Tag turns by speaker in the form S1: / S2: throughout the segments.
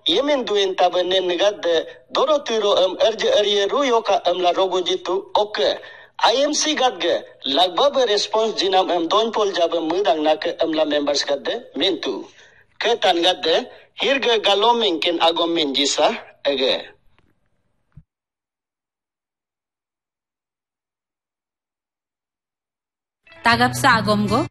S1: yemen duen taben negad doro tiro erje erje ruyo ka la rogo jitu ok IMC gadge lagbab response jinam don pol jab mudang nak la members gadde mentu ke tan gadde hirge galoming ken agomen jisa ege
S2: tagap sa agomgo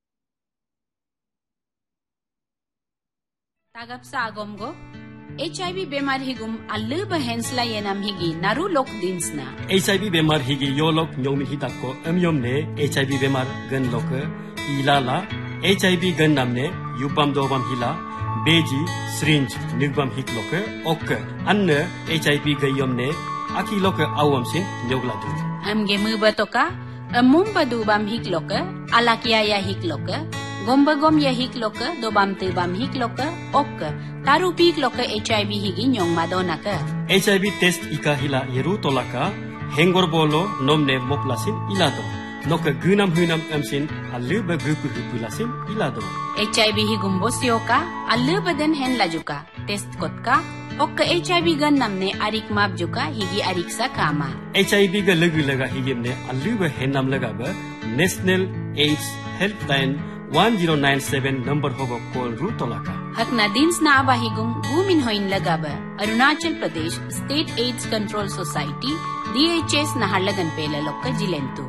S2: HIV बेमार हिगुम अल्लुब हेंसला येनम हिगी नारू लोक दिन्सना
S3: HIV बेमार हिगी यो लोक न्योमिन हिताको एमयोम ने HIV बेमार gun लोक इलाला HIV gun नामने युपम दोबम हिला बेजी syringe निगबम हिक लोक ओक अन्न HIV गयम ने आकी लोक आवम सिन न्योगलादु
S2: हमगे मुबतोका अमुम बदुबम हिक लोक अलाकिया या हिक लोक गोम्बगोम या हिक लोक दोबम तेबम हिक लोक ओक तारू पीक लोक HIV हिगी न्योंग मादोनाक
S3: HIV टेस्ट इका हिला येरु तोलाका हेंगोर बोलो नोमने मोपलासिन इलादो नोक गुनम हुनम एमसिन अल्लुब गुप गुपुलासिन इलादो
S2: HIV हिगुम बोसियोका अल्लुब देन हेन लाजुका टेस्ट कोटका ओक HIV गन नमने अरिक माप जुका हिगी अरिकसा कामा
S3: HIV ग लगु लगा हिगिमने अल्लुब हेन नाम लगाब नेशनल एड्स हेल्पलाइन 1097 नंबर होगो कॉल रू तोलाका
S2: हकना दिन्स ना आवाहिगुम गुमिन होइन लगाब Arunachal Pradesh state AIDS control society DHS नहरलगन पेला लोक जिलेंतु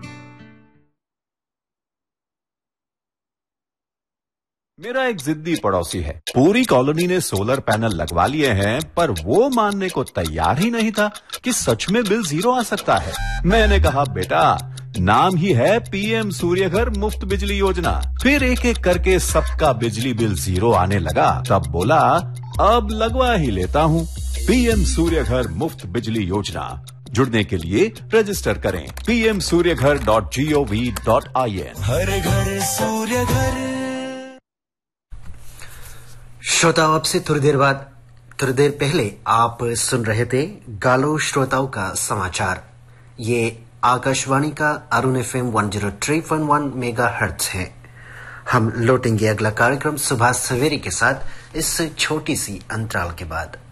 S4: मेरा एक जिद्दी पड़ोसी है पूरी कॉलोनी ने सोलर पैनल लगवा लिए हैं पर वो मानने को तैयार ही नहीं था कि सच में बिल जीरो आ सकता है मैंने कहा बेटा नाम ही है PM सूर्यघर मुफ्त बिजली योजना फिर एक एक करके सबका बिजली बिल जीरो आने लगा तब बोला अब लगवा ही लेता हूँ PM सूर्यघर मुफ्त बिजली योजना जुड़ने के लिए रजिस्टर करें pmsuryaghar.gov.in
S5: हर घर सूर्यघर।
S6: श्रोताओं अब से थोड़ी देर पहले आप सुन रहे थे गालो श्रोताओं का समाचार। ये आकाशवाणी का अरुण FM 103.1 मेगाहर्ट्ज है। हम लौटेंगे अगला कार्यक्रम सुबह सवेरे के साथ इस छोटी सी अंतराल के बाद।